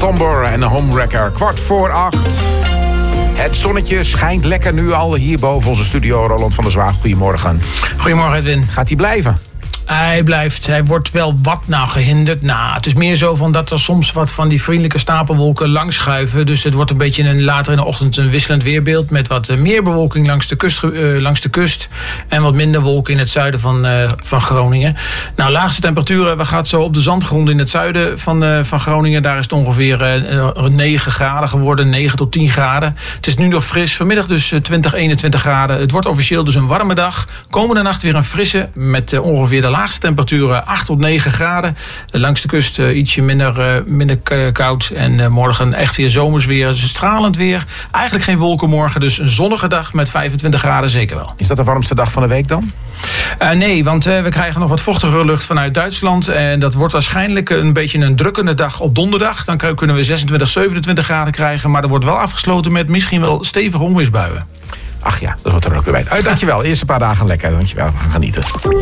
Somber en een homewrecker. 7:15. Het zonnetje schijnt lekker nu al hier boven onze studio. Roland van der Zwaag, goedemorgen. Goedemorgen, Edwin. Gaat hij blijven? Hij blijft. Hij wordt wel wat gehinderd. Het is meer zo van dat er soms wat van die vriendelijke stapelwolken langs schuiven. Dus het wordt een beetje later in de ochtend een wisselend weerbeeld. Met wat meer bewolking langs de kust. En wat minder wolken in het zuiden van Groningen. Laagste temperaturen. We gaan zo op de zandgrond in het zuiden van Groningen. Daar is het ongeveer 9 graden geworden. 9 tot 10 graden. Het is nu nog fris. Vanmiddag dus 20, 21 graden. Het wordt officieel dus een warme dag. Komende nacht weer een frisse met ongeveer de laagste temperaturen 8 tot 9 graden. Langs de kust ietsje minder koud. En morgen echt weer zomers weer. Dus stralend weer. Eigenlijk geen wolken morgen. Dus een zonnige dag met 25 graden zeker wel. Is dat de warmste dag van de week dan? Nee, want we krijgen nog wat vochtigere lucht vanuit Duitsland. En dat wordt waarschijnlijk een beetje een drukkende dag op donderdag. Dan kunnen we 26, 27 graden krijgen. Maar er wordt wel afgesloten met misschien wel stevige onweersbuien. Ach ja, dat wordt er ook weer bij. Dankjewel. Eerst een paar dagen lekker. Dankjewel. We gaan genieten.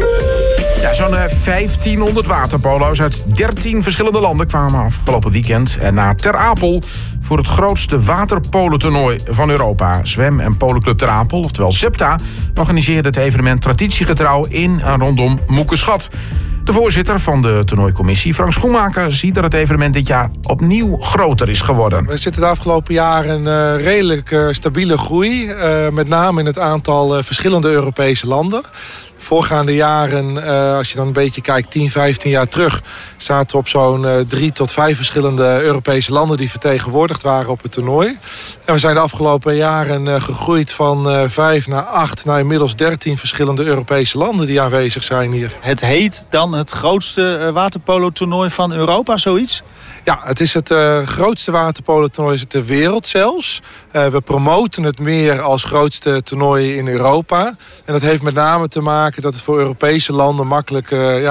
Ja, zo'n 1500 waterpolo's uit 13 verschillende landen kwamen afgelopen weekend naar Ter Apel voor het grootste waterpolotoernooi van Europa. Zwem- en Polonclub Ter Apel, oftewel ZEPTA, organiseerde het evenement traditiegetrouw in en rondom Moekeschat. De voorzitter van de toernooicommissie, Frank Schoenmaker, ziet dat het evenement dit jaar opnieuw groter is geworden. We zitten de afgelopen jaren redelijk stabiele groei. Met name in het aantal verschillende Europese landen. Voorgaande jaren, als je dan een beetje kijkt, 10, 15 jaar terug, zaten we op zo'n 3 tot 5 verschillende Europese landen die vertegenwoordigd waren op het toernooi. En we zijn de afgelopen jaren gegroeid van 5 naar 8 naar inmiddels 13 verschillende Europese landen die aanwezig zijn hier. Het heet dan het grootste waterpolo-toernooi van Europa, zoiets? Ja, het is het grootste waterpolo-toernooi ter wereld zelfs. We promoten het meer als grootste toernooi in Europa. En dat heeft met name te maken dat het voor Europese landen makkelijk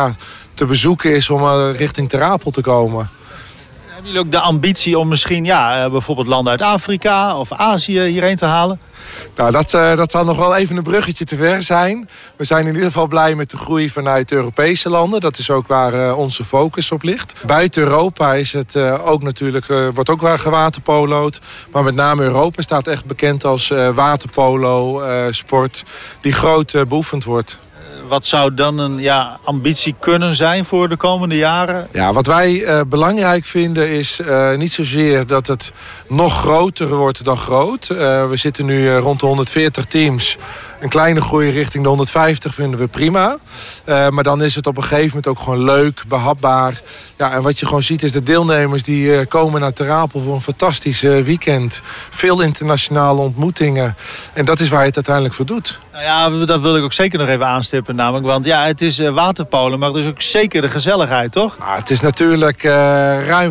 te bezoeken is om richting Ter Apel te komen. Hebben jullie ook de ambitie om misschien bijvoorbeeld landen uit Afrika of Azië hierheen te halen? Nou, dat zal nog wel even een bruggetje te ver zijn. We zijn in ieder geval blij met de groei vanuit de Europese landen. Dat is ook waar onze focus op ligt. Buiten Europa is het ook natuurlijk, wordt ook waar gewaterpolood. Maar met name Europa staat echt bekend als waterpolo sport die groot beoefend wordt. Wat zou dan een ambitie kunnen zijn voor de komende jaren? Ja, wat wij belangrijk vinden is niet zozeer dat het nog groter wordt dan groot. We zitten nu rond de 140 teams. Een kleine groei richting de 150 vinden we prima. Maar dan is het op een gegeven moment ook gewoon leuk, behapbaar. Ja, en wat je gewoon ziet is de deelnemers die komen naar Ter Apel voor een fantastisch weekend. Veel internationale ontmoetingen. En dat is waar je het uiteindelijk voor doet. Nou ja, dat wil ik ook zeker nog even aanstippen namelijk. Want ja, het is waterpolo, maar het is ook zeker de gezelligheid, toch? Nou, het is natuurlijk ruim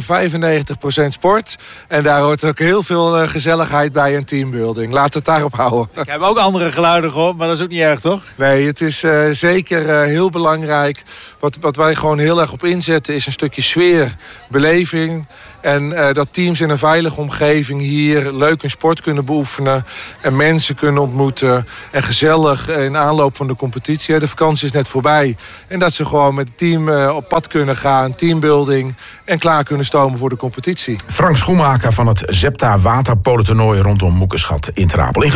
95% sport. En daar hoort ook heel veel gezelligheid bij en teambuilding. Laat het daarop houden. Ik heb ook andere geluiden gehoord, maar dat is ook niet erg, toch? Nee, het is zeker heel belangrijk. Wat wij gewoon heel erg op inzetten is een stukje sfeer, beleving. En dat teams in een veilige omgeving hier leuk hun sport kunnen beoefenen. En mensen kunnen ontmoeten. En gezellig in aanloop van de competitie. De vakantie is net voorbij. En dat ze gewoon met het team op pad kunnen gaan. Teambuilding. En klaar kunnen stomen voor de competitie. Frank Schoenmaker van het ZEPTA waterpolotoernooi rondom Moekeschat in Ter Apel.